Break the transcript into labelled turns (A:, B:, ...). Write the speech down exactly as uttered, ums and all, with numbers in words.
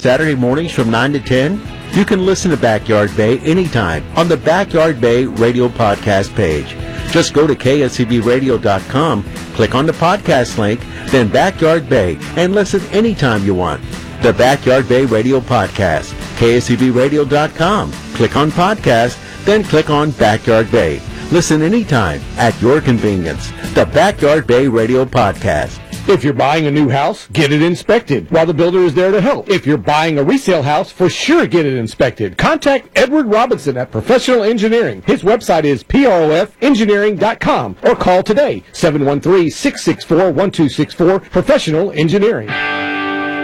A: Saturday mornings from nine to ten. You can listen to Backyard Bay anytime on the Backyard Bay Radio Podcast page. Just go to K S C B radio dot com, click on the podcast link, then Backyard Bay, and listen anytime you want. The Backyard Bay Radio Podcast, K S C B radio dot com. Click on Podcast, then click on Backyard Bay. Listen anytime at your convenience. The Backyard Bay Radio Podcast.
B: If you're buying a new house, get it inspected while the builder is there to help. If you're buying a resale house, for sure get it inspected. Contact Edward Robinson at Professional Engineering. His website is P R O F engineering dot com or call today, seven one three, six six four, one two six four, Professional Engineering.